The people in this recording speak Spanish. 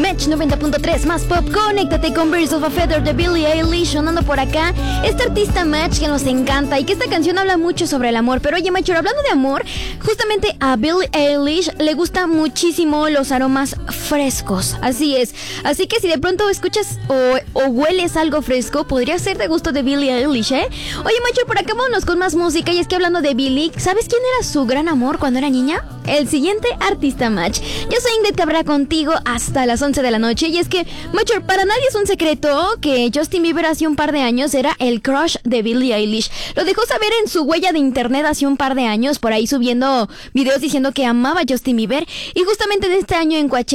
Match 90.3 más pop. Conéctate con Birds of a Feather de Billie Eilish sonando por acá. Este artista Match que nos encanta y que esta canción habla mucho sobre el amor. Pero oye, Macho, hablando de amor, justamente a Billie Eilish le gustan muchísimo los aromas frescos. Así es. Así que si de pronto escuchas o hueles algo fresco, podría ser de gusto de Billie Eilish, ¿eh? Oye, Macho, por acá vámonos con más música. Y es que hablando de Billie, ¿sabes quién era su gran amor cuando era niña? El siguiente artista Match. Yo soy Ingrid Cabrera contigo hasta las 11 de la noche. Y es que, Macho, para nadie es un secreto que Justin Bieber hace un par de años era el crush de Billie Eilish. Lo dejó saber en su huella de internet hace un par de años, por ahí subiendo videos diciendo que amaba a Justin Bieber. Y justamente de este año en Coachella